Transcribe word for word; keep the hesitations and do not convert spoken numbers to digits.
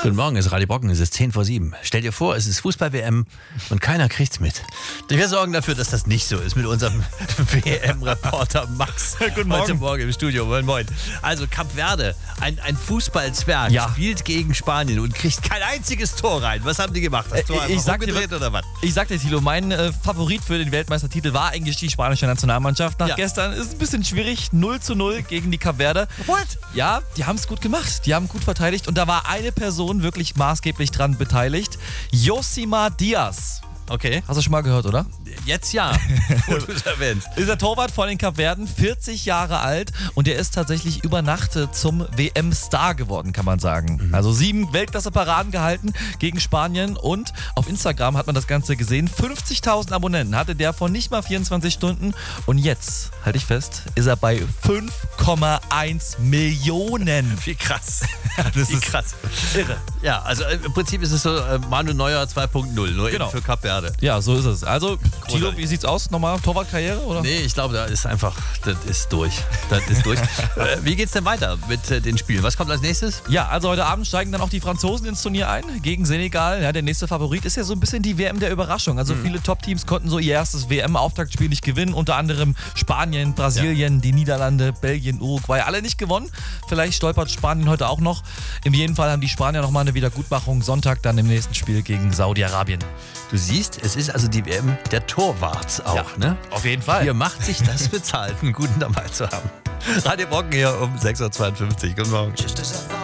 Guten Morgen, es ist Radio Brocken, es ist zehn vor sieben. Stell dir vor, es ist Fußball-W M und keiner kriegt's mit. Wir sorgen dafür, dass das nicht so ist mit unserem W M-Reporter Max. Guten Morgen. Heute Morgen im Studio. Moin, moin. Also Kap Verde, ein, ein Fußballzwerg, ja. spielt gegen Spanien und kriegt kein einziges Tor rein. Was haben die gemacht? Das Tor ich, ich sag umgedreht dir, oder was? Ich sag dir, Thilo, mein äh, Favorit für den Weltmeistertitel war eigentlich die spanische Nationalmannschaft. Nach Ja. gestern ist es ein bisschen schwierig. null zu null gegen die Kap Verde. What? Ja, die haben es gut gemacht. Die haben gut verteidigt. Und da war eine Person wirklich maßgeblich dran beteiligt. Josimar Diaz. Okay. Hast du schon mal gehört, oder? Jetzt ja, wo du es erwähnst. Ist der Torwart von den Kapverden, vierzig Jahre alt und er ist tatsächlich über Nacht zum W M-Star geworden, kann man sagen. Mhm. Also sieben Weltklasse-Paraden gehalten gegen Spanien und auf Instagram hat man das Ganze gesehen. fünfzigtausend Abonnenten hatte der vor nicht mal vierundzwanzig Stunden und jetzt, halte ich fest, ist er bei fünf Komma eins Millionen. Wie krass. Das Wie ist krass. irre. Ja, also im Prinzip ist es so äh, Manu Neuer zwei Punkt null, nur Genau. eben für Kap Verde. Ja, so ist es. Also, Thilo, wie sieht's aus? Nochmal Torwartkarriere, oder? Nee, ich glaube, da ist einfach, das ist durch. Das ist durch. äh, wie geht's denn weiter mit äh, den Spielen? Was kommt als nächstes? Ja, also heute Abend steigen dann auch die Franzosen ins Turnier ein gegen Senegal. Ja, der nächste Favorit ist ja so ein bisschen die W M der Überraschung. Also mhm. viele Top-Teams konnten so ihr erstes W M-Auftaktspiel nicht gewinnen. Unter anderem Spanien, Brasilien, ja. die Niederlande, Belgien, Uruguay. Alle nicht gewonnen. Vielleicht stolpert Spanien heute auch noch. In jedem Fall haben die Spanier nochmal eine Wiedergutmachung. Sonntag dann im nächsten Spiel gegen Saudi-Arabien. Du siehst, es ist also die W M der Torwarts auch, ja, ne? Auf jeden Fall. Hier macht sich das bezahlt, einen guten dabei zu haben. Radio Brocken hier um sechs Uhr zweiundfünfzig. Guten Morgen.